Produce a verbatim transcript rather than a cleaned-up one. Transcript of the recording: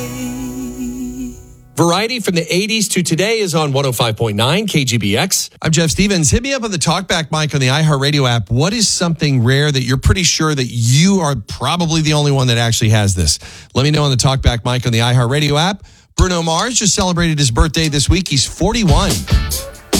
Variety from the eighties to today is on one oh five point nine K G B X. I'm Jeff Stevens. Hit me up on the TalkBack mic on the iHeartRadio app. What is something rare that you're pretty sure that you are probably the only one that actually has this? Let me know on the TalkBack mic on the iHeartRadio app. Bruno Mars just celebrated his birthday this week. He's forty-one.